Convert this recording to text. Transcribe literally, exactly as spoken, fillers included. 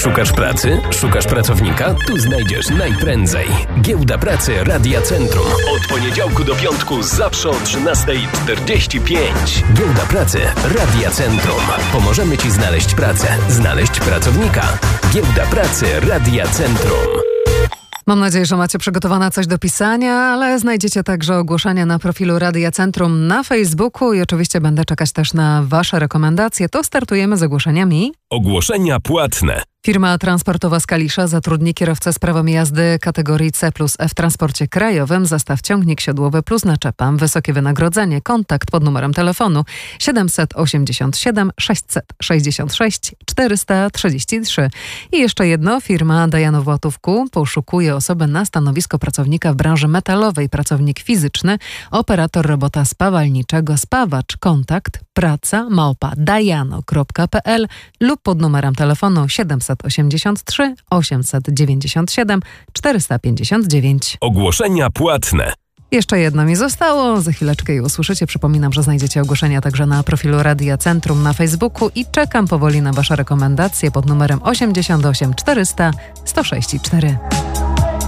Szukasz pracy? Szukasz pracownika? Tu znajdziesz najprędzej. Giełda Pracy Radia Centrum. Od poniedziałku do piątku zawsze o trzynasta czterdzieści pięć. Giełda Pracy Radia Centrum. Pomożemy Ci znaleźć pracę, znaleźć pracownika. Giełda Pracy Radia Centrum. Mam nadzieję, że macie przygotowane coś do pisania, ale znajdziecie także ogłoszenia na profilu Radia Centrum na Facebooku i oczywiście będę czekać też na Wasze rekomendacje. To startujemy z ogłoszeniami. Ogłoszenia płatne. Firma transportowa z Kalisza zatrudni kierowcę z prawem jazdy kategorii C plus E w transporcie krajowym. Zestaw ciągnik siodłowy plus naczepa. Wysokie wynagrodzenie. Kontakt pod numerem telefonu siedem osiem siedem sześć sześć sześć cztery trzy trzy. I jeszcze jedno. Firma Dajano w Łatówku poszukuje osoby na stanowisko pracownika w branży metalowej. Pracownik fizyczny, operator robota spawalniczego, spawacz. Kontakt praca małpa dajano kropka p l lub pod numerem telefonu siedem osiem trzy osiem dziewięć siedem cztery pięć dziewięć. Ogłoszenia płatne. Jeszcze jedno mi zostało, za chwileczkę je usłyszycie. Przypominam, że znajdziecie ogłoszenia także na profilu Radia Centrum na Facebooku i czekam powoli na Wasze rekomendacje pod numerem osiem osiem czterysta sto sześć cztery.